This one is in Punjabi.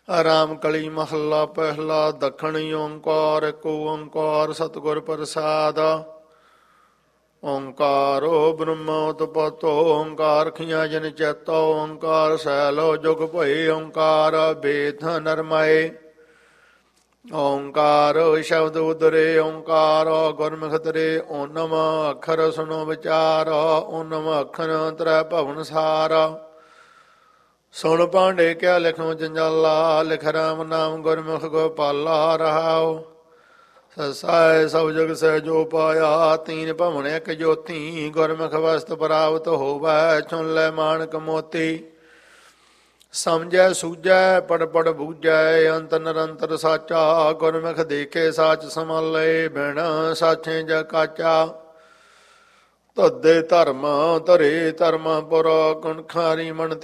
ਰਾਮ ਕਲੀ ਮਹੱਲਾ ਪਹਿਲਾ। ਦੱਖਣ ਓੰਕਾਰ ਇੱਕ ਓੰਕਾਰ ਸਤਿਗੁਰ ਪ੍ਰਸਾਦ। ਓੰਕਾਰੋ ਬ੍ਰਹਮ ਉਤਪਤੋ ਓੰਕਾਰ ਖਿਆ ਜਨ ਚੇਤੋ ਓੰਕਾਰ ਸੈਲੋ ਜੁਗ ਭਏ ਓੰਕਾਰ ਵੇਦ ਨਰਮਾਏ। ਓੰਕਾਰ ਸ਼ਬਦ ਉਦਰੇ ਓੰਕਾਰ ਗੁਰਮੁਖ ਤਰੇ ਓਨਮ ਅੱਖਰ ਸੁਣੋ ਵਿਚਾਰ ਓਨਮ ਅੱਖਰ ਤ੍ਰੈ ਭਵਨ ਸਾਰ। ਸੁਣ ਭਾਂਡੇ ਕਿਆ ਲਿਖੋ ਜੰਜਾਲਾ ਲਿਖ ਰਾਮ ਨਾਮ ਗੁਰਮੁਖ ਗੋਪਾਲਾ ਰਹਾਉ। ਸਸਾਏ ਸਭ ਜਗ ਸਹਿਜੋ ਪਾਇਆ ਤੀਨ ਭਵਨ ਇੱਕ ਜੋਤੀ ਗੁਰਮੁਖ ਵਸਤ ਪ੍ਰਾਪਤ ਹੋਵੈ ਚੁਣ ਲੈ ਮਾਣਕ ਮੋਤੀ। ਸਮਝੈ ਸੂਝੈ ਪੜ ਪੜ ਬੂਝੈ ਅੰਤ ਨਿਰੰਤਰ ਸਾਚਾ ਗੁਰਮੁਖ ਦੇਖੇ ਸਾਚ ਸੰਭਾਲੇ ਬਿਨ ਸਾਚੇ ਜਗ ਕਾਚਾ। ਧੱਦੇ ਧਰਮ ਧਰੇ ਧਰਮਪੁਰ ਗੁਣ ਖਾਰੀ ਮਨ